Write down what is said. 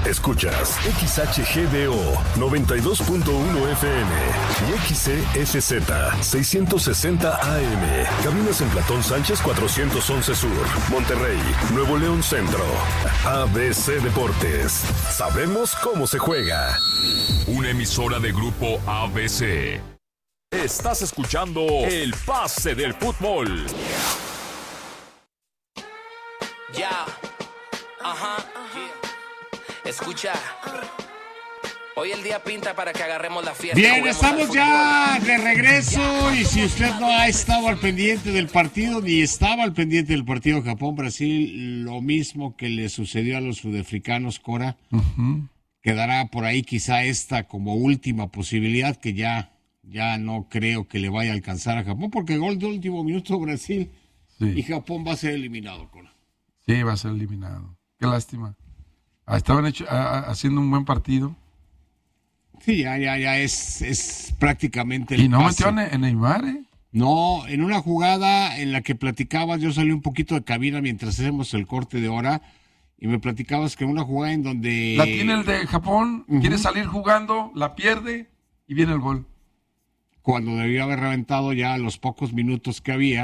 Escuchas XHGDO 92.1 FM y XCSZ 660 AM. Cabinas en Platón Sánchez 411 Sur, Monterrey, Nuevo León Centro. ABC Deportes. Sabemos cómo se juega. Una emisora de Grupo ABC. Estás escuchando El Pase del Fútbol. Ya, ajá, escucha. Hoy el día pinta para que agarremos la fiesta. Bien, estamos ya de regreso y si usted no ha estado al pendiente del partido, ni estaba al pendiente del partido Japón-Brasil, lo mismo que le sucedió a los sudafricanos, Cora, quedará por ahí quizá esta como última posibilidad que ya no creo que le vaya a alcanzar a Japón, porque gol de último minuto Brasil y Japón va a ser eliminado, Cora. Sí, va a ser eliminado. Qué lástima. Estaban haciendo un buen partido. Sí, ya es prácticamente el y no pase. metió en Neymar, ¿eh? No, en una jugada en la que platicabas, yo salí un poquito de cabina mientras hacemos el corte de hora y me platicabas que una jugada en donde... La tiene el de Japón, quiere salir jugando, la pierde y viene el gol. Cuando debió haber reventado ya a los pocos minutos que había.